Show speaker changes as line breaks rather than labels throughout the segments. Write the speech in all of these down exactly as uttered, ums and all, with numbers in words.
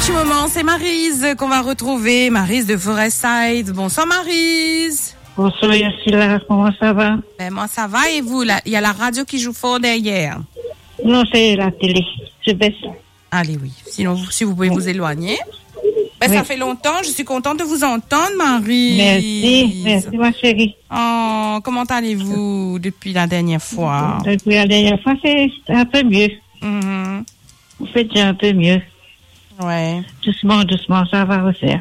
petit moment, c'est Maryse qu'on va retrouver. Maryse de Forestside. Bonsoir Maryse.
Bonsoir Yacila, comment ça va?
Ben, moi ça va et vous? Il y a la radio qui joue fort derrière.
Non, c'est la télé. Je baisse.
Allez, oui. Sinon, si vous pouvez vous éloigner. Ben, oui. Ça fait longtemps. Je suis contente de vous entendre, Maryse.
Merci, merci ma chérie.
Oh, comment allez-vous depuis la dernière fois?
Depuis la dernière fois, c'est un peu mieux.
Mm-hmm.
Vous faites déjà un peu mieux.
Ouais.
Doucement, doucement, ça va refaire.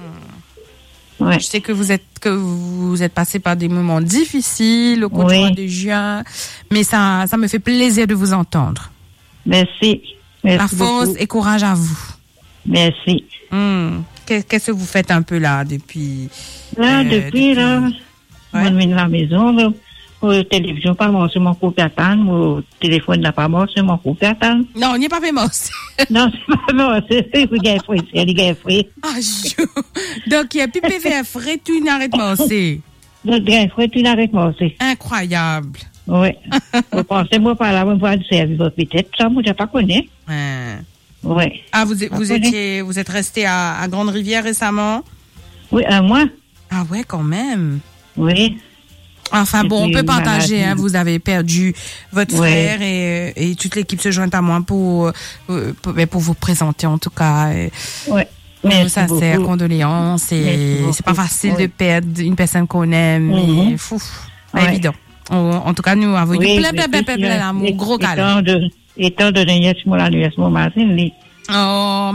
Mm. Ouais. Je sais que vous êtes que vous êtes passé par des moments difficiles au cours oui. du mois de juin, mais ça, ça me fait plaisir de vous entendre.
Merci. Merci
La force
beaucoup.
et courage à vous.
Merci.
Mm. Qu'est-ce que vous faites un peu là depuis?
Là, euh, depuis, depuis là,
ouais.
on vient à la maison, là, au télévision, pas mort, c'est mon couple à attendre, au téléphone n'a pas mort, c'est mon couple à attendre.
Non, on n'y est pas fait mort.
Non, c'est pas mort, c'est les gars frais, c'est les gars frais.
Ah, je... Donc, il y a plus P V F frais, tu n'arrêtes pas, c'est.
Donc, gars frais, tu n'arrêtes pas, c'est.
Incroyable.
Oui. Vous pensez, moi, par là, vous voir du service, peut-être, ça, moi, je ne pas connais.
Hein.
Oui.
Ah, vous, vous étiez, vous êtes resté à, à Grande-Rivière récemment?
Oui, un mois.
Ah ouais, quand même.
Oui.
Enfin bon, on peut partager, hein, vous avez perdu votre ouais. frère et, et toute l'équipe se joint à moi pour, pour, pour vous présenter en tout cas.
Oui.
Nos sincères condoléances et c'est pas facile oui. de perdre une personne qu'on aime, mm-hmm. mais fou, pas ouais. évident. On, en tout cas, nous avons oui, eu plein, plein, plein, plein, plein d'amour, gros câlin.
Étant donné que mon anniversaire, Martin,
oh,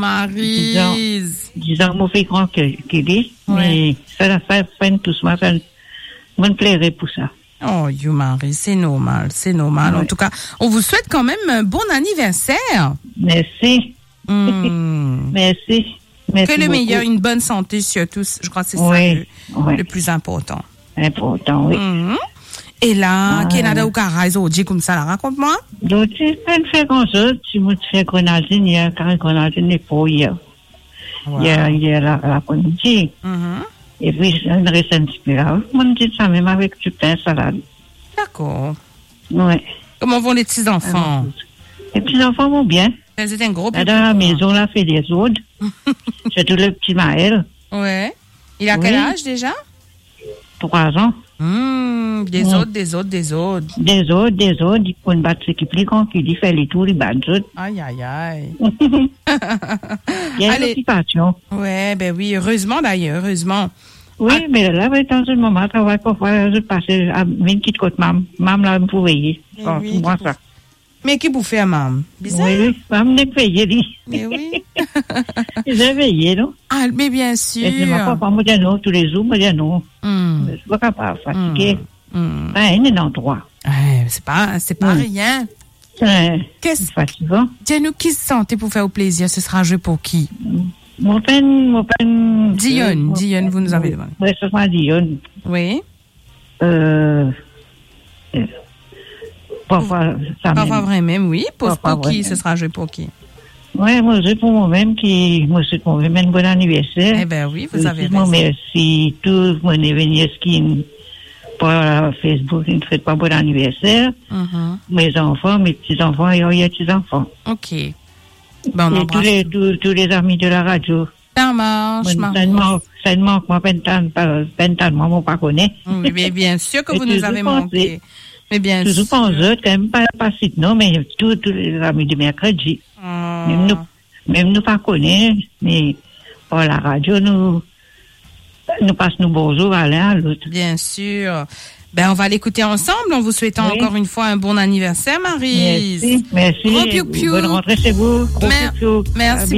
Maryse.
Disons, mon fils grand qu'il est, mais ça, ça fait tout ça, ça me plairait pour ça.
Oh, you Marie, c'est normal, c'est normal. Ouais. En tout cas, on vous souhaite quand même un bon anniversaire.
Merci.
Mmh.
Merci. Merci.
Que le
beaucoup.
meilleur, une bonne santé surtout. Je crois que c'est
oui.
ça le,
oui.
le plus important.
Important, oui.
Mmh. Et là, qui est au Caraïs, au dit comme ça, là, raconte-moi.
Donc, tu peux faire comme ça. Tu me fais grenadine, il y a car grenadine est pour hier. Il y a, il y a la, la politique. Et puis, une recette spirale. On dit ça même avec du pain salade.
D'accord.
Oui.
Comment vont les petits-enfants?
Les petits-enfants vont bien.
C'est un gros
bébé. Dans la maison, là, fait des audes. Surtout le petit Maël.
Ouais. Il a oui. quel âge déjà?
Trois ans.
Mmh, des mmh. autres, des autres, des autres.
Des autres, des autres. Il faut une batte qui plus grand, qui fait les tours, il bat d'autres.
Aïe, aïe, aïe.
Il y a une occupation.
Ouais, ben oui, heureusement d'ailleurs, heureusement.
Oui, ah. mais là, dans ce moment, ça va parfois je passer à vingt qui de côté, maman. Maman, là, pour veiller. Oh, oui, moi, ça.
Mais qui vous fait à maman? Bizarre.
Oui, oui, maman n'est pas veillée, lui.
Mais oui.
J'ai veillé, non?
Ah, mais bien sûr.
Et c'est ma papa, moi, dis non, tous les jours, moi, dis non. Mm. Je suis pas capable, fatigué. Mm. Ah, il est en droit.
Ouais, c'est pas, c'est pas mm. rien.
Euh, Qu'est-ce que c'est fatigant?
Dis-nous, qui se sentait pour faire au plaisir? Ce sera un jeu pour qui?
Mon père, mon père.
Dionne, Dionne, vous nous avez demandé.
Oui, ce sera Dionne.
Oui.
Euh. Parfois, ça
Parfois vrai même, oui. Pour, pour qui? Ce sera un jeu pour qui?
Oui, moi, c'est pour moi-même qui, moi, c'est pour moi-même un bon anniversaire.
Eh bien, oui, vous avez
raison. Merci tous mon événement qui, par Facebook, ne fait pas bon anniversaire. Mm-hmm. Mes enfants, mes petits-enfants, et il y a petits-enfants.
OK. Bon,
et tous les, tous, tous les amis de la radio.
Ça marche,
bon, ça ne manque, ça ne manque, moi, pentan, moi, moi, pas connaît.
Oui, mais bien sûr que vous nous avez manqué. Mais bien
toujours
sûr.
Toujours pense, quand même pas, pas si, non, mais tous, tous les amis de mercredi.
Oh.
Même nous, même nous pas connaître, mais par la radio, nous, nous passons nos bonjours à l'un à l'autre.
Bien sûr. Ben, on va l'écouter ensemble en vous souhaitant oui. encore une fois un bon anniversaire, Maryse.
Merci, merci.
Gros piou piou.
Bonne rentrée chez vous. Gros
Mer-
piou piou.
Merci.